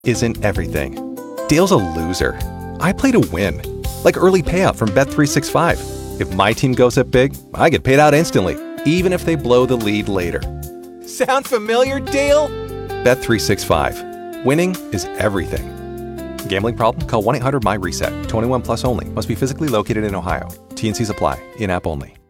isn't everything. Dale's a loser. I play to win. Like early payout from Bet365. If my team goes up big, I get paid out instantly, even if they blow the lead later. Sound familiar, Dale? Bet365. Winning is everything. Gambling problem? Call 1-800-MY-RESET. 21 plus only. Must be physically located in Ohio. T&Cs apply. In-app only.